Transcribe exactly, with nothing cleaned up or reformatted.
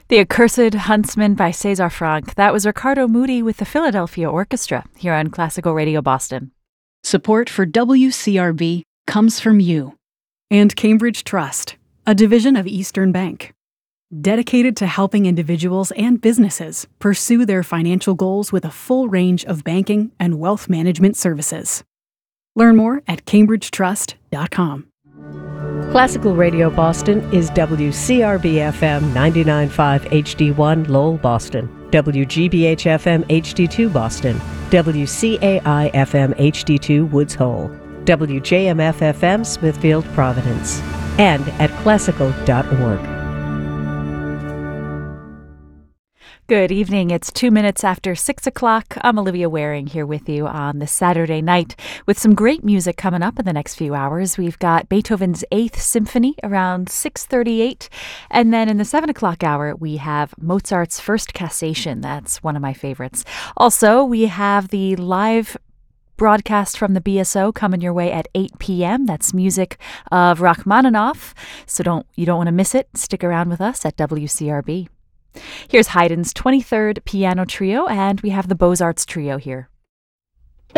The Accursed Huntsman by César Franck. That was Ricardo Moody with the Philadelphia Orchestra here on Classical Radio Boston. Support for W C R B comes from you and Cambridge Trust, a division of Eastern Bank, dedicated to helping individuals and businesses pursue their financial goals with a full range of banking and wealth management services. Learn more at cambridge trust dot com. Classical Radio Boston is W C R B F M ninety-nine point five H D one Lowell, Boston, W G B H F M H D two Boston, W C A I F M H D two Woods Hole, W J M F F M Smithfield, Providence, and at classical dot org. Good evening. It's two minutes after six o'clock. I'm Olivia Waring here with you on this Saturday night with some great music coming up in the next few hours. We've got Beethoven's Eighth Symphony around six thirty-eight. And then in the seven o'clock hour, we have Mozart's First Cassation. That's one of my favorites. Also, we have the live broadcast from the B S O coming your way at eight p.m. That's music of Rachmaninoff. So don't you don't want to miss it. Stick around with us at W C R B. Here's Haydn's twenty-third Piano Trio, and we have the Beaux-Arts Trio here.